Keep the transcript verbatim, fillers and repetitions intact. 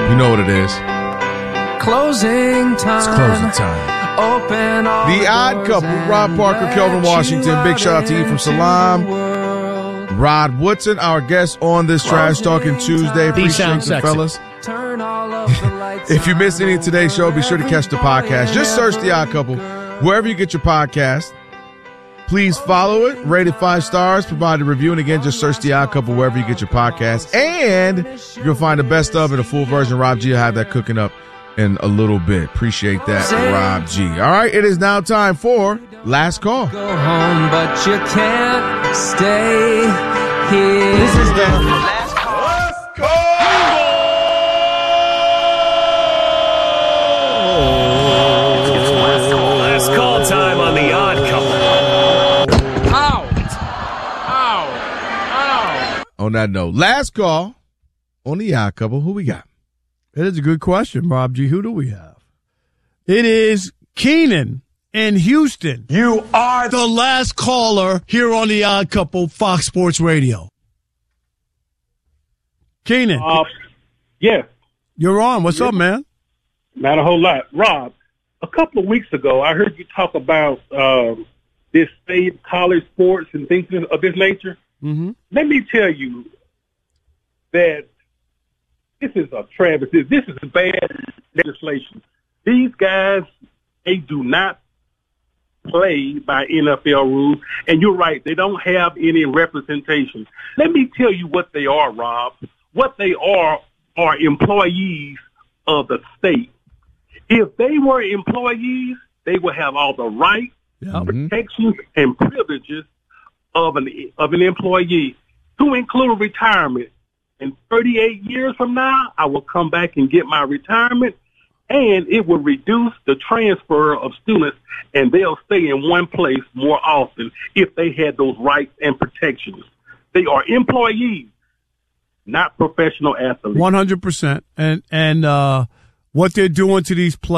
You know what it is. Closing time. It's closing time. Open all The Odd Couple, Rob Parker, Kelvin Washington. Big shout out to Ephraim Salam. Rod Woodson, our guest on this Trash Talking Tuesday. Appreciate you, fellas. Turn all of the lights. If you missed any of today's show, be sure to catch the podcast. Just search The Odd Couple wherever you get your podcast. Please follow it, rate it five stars, provide a review, and again, just search The Odd Couple wherever you get your podcast. And you'll find the best of it, a full version. Rob G will have that cooking up in a little bit. Appreciate that, Rob G. All right, it is now time for Last Call. Go home, but you can't stay here. This is the last call. Last Call! Last call time on The Odd Couple. On that note, last call on The Odd Couple. Who we got? It is a good question, Rob G. Who do we have? It is Keenan in Houston. You are the last caller here on The Odd Couple, Fox Sports Radio. Keenan. Uh, yeah. You're on. What's yeah. up, man? Not a whole lot. Rob, a couple of weeks ago, I heard you talk about um, this state college sports and things of this nature. Mm-hmm. Let me tell you that this is a travesty. This is bad legislation. These guys, they do not play by N F L rules. And you're right, they don't have any representation. Let me tell you what they are, Rob. What they are are employees of the state. If they were employees, they would have all the rights, Yep. protections, and privileges of an of an employee, to include retirement. In thirty-eight years from now, I will come back and get my retirement, and it will reduce the transfer of students, and they'll stay in one place more often if they had those rights and protections. They are employees, not professional athletes. one hundred percent. And, and uh, what they're doing to these players.